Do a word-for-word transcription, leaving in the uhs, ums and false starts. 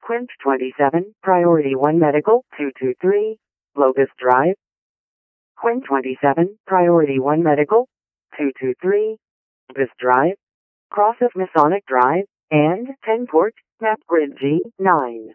Quint twenty-seven, Priority one Medical, two two three, Locust Drive. Quint twenty-seven, Priority one Medical, two two three, Locust Drive, cross of Masonic Drive, and ten Port, Map Grid G nine.